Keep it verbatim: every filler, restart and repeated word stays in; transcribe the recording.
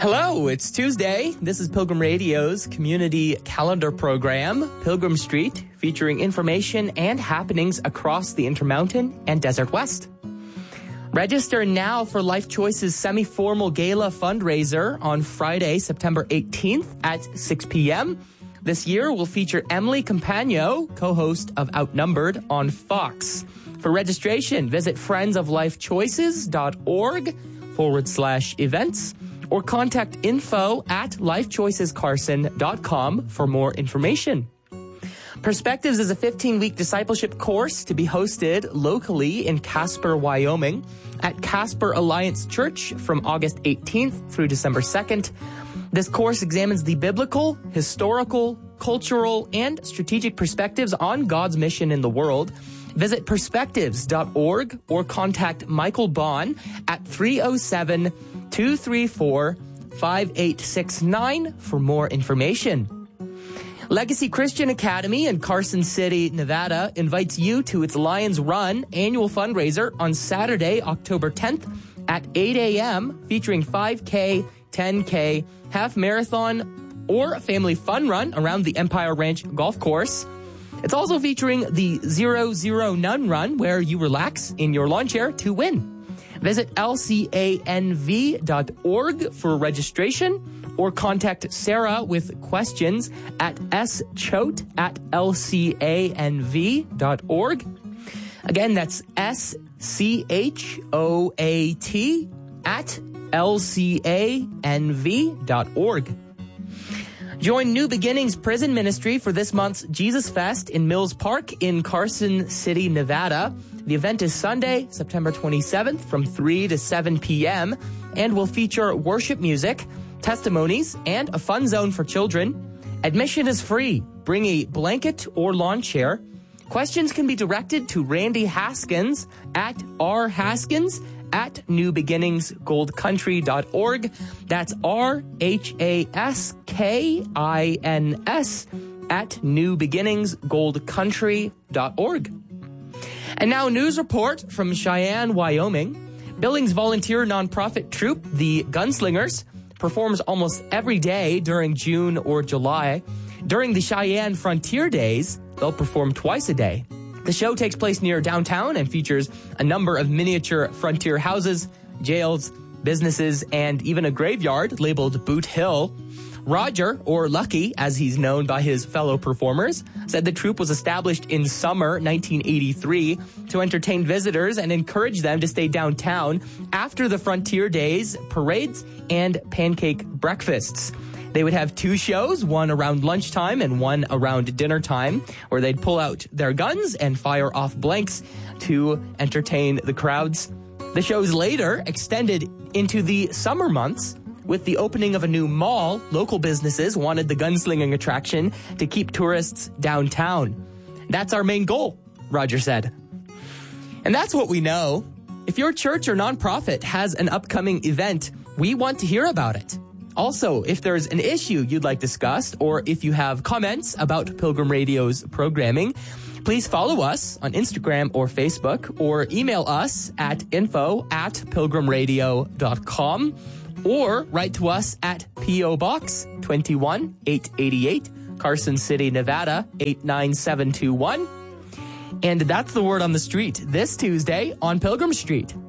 Hello, it's Tuesday. This is Pilgrim Radio's community calendar program, Pilgrim Street, featuring information and happenings across the Intermountain and Desert West. Register now for Life Choice's semi-formal gala fundraiser on Friday, September eighteenth at six p.m. This year will feature Emily Campagno, co-host of Outnumbered on Fox. For registration, visit friendsoflifechoices.org forward slash events or contact info at lifechoicescarson dot com for more information. Perspectives is a fifteen-week discipleship course to be hosted locally in Casper, Wyoming at Casper Alliance Church from August eighteenth through December second. This course examines the biblical, historical, cultural, and strategic perspectives on God's mission in the world. Visit perspectives dot org or contact Michael Bond at three oh seven, two three four, five eight six nine for more information. Legacy Christian Academy in Carson City, Nevada invites you to its Lions Run annual fundraiser on Saturday, October tenth at eight a.m. featuring five K, ten K, half marathon, or a family fun run around the Empire Ranch golf course. It's also featuring the Zero Zero None Run, where you relax in your lawn chair to win. Visit L C A N V dot org for registration or contact Sarah with questions at schoat at L C A N V dot org. Again, that's S C H O A T at L C A N V dot org. Join New Beginnings Prison Ministry for this month's Jesus Fest in Mills Park in Carson City, Nevada. The event is Sunday, September twenty-seventh from three to seven p.m. and will feature worship music, testimonies, and a fun zone for children. Admission is free. Bring a blanket or lawn chair. Questions can be directed to Randy Haskins at R Haskins at new beginnings gold country dot org. That's R H A S K I N S at new beginnings gold country dot org. And now a news report from Cheyenne, Wyoming. Billings volunteer nonprofit troupe, the Gunslingers, performs almost every day during June or July. During the Cheyenne Frontier Days, they'll perform twice a day. The show takes place near downtown and features a number of miniature frontier houses, jails, businesses, and even a graveyard labeled Boot Hill. Roger, or Lucky, as he's known by his fellow performers, said the troupe was established in summer nineteen eighty-three to entertain visitors and encourage them to stay downtown after the Frontier Days, parades, and pancake breakfasts. They would have two shows, one around lunchtime and one around dinner time, where they'd pull out their guns and fire off blanks to entertain the crowds. The shows later extended into the summer months. With the opening of a new mall, local businesses wanted the gunslinging attraction to keep tourists downtown. That's our main goal, Roger said. And that's what we know. If your church or nonprofit has an upcoming event, we want to hear about it. Also, if there's an issue you'd like discussed, or if you have comments about Pilgrim Radio's programming, please follow us on Instagram or Facebook, or email us at info at pilgrimradio dot com, or write to us at P O Box two one eight eight eight, Carson City, Nevada eight nine seven two one. And that's the word on the street this Tuesday on Pilgrim Street.